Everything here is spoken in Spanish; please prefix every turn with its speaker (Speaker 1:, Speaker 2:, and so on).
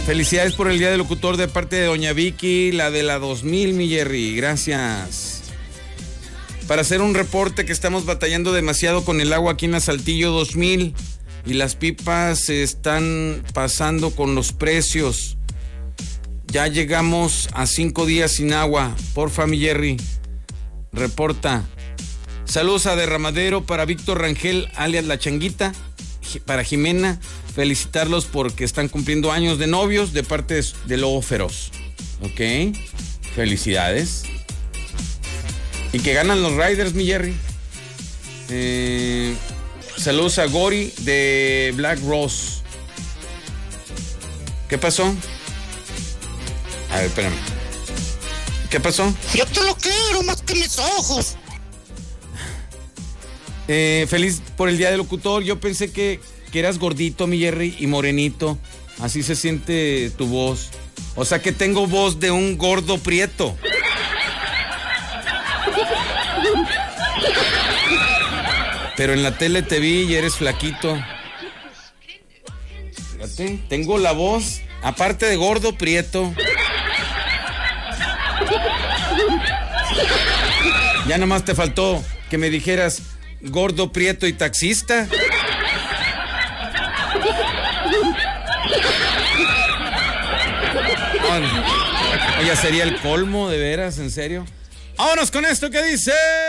Speaker 1: Felicidades por el Día del Locutor de parte de Doña Vicky, la de la 2000, mi Jerry. Gracias. Para hacer un reporte que estamos batallando demasiado con el agua aquí en la Saltillo 2000 y las pipas se están pasando con los precios. Ya llegamos a 5 días sin agua. Porfa, mi Jerry. Reporta. Saludos a Derramadero para Víctor Rangel, alias La Changuita. Para Jimena, felicitarlos porque están cumpliendo años de novios de parte de Lobo Feroz. Ok, felicidades. Y que ganan los Riders, mi Jerry. Saludos a Gori de Black Rose. ¿Qué pasó? A ver, espérame. ¿Qué pasó?
Speaker 2: Yo te lo quiero más que mis ojos.
Speaker 1: Feliz por el Día del Locutor. Yo pensé que eras gordito, mi Jerry, y morenito. Así se siente tu voz. O sea que tengo voz de un gordo prieto. Pero en la tele te vi y eres flaquito. Fíjate, tengo la voz, aparte de gordo prieto. Ya nomás te faltó que me dijeras gordo, prieto y taxista. Ya sería el colmo, de veras, en serio. Vámonos con esto que dice...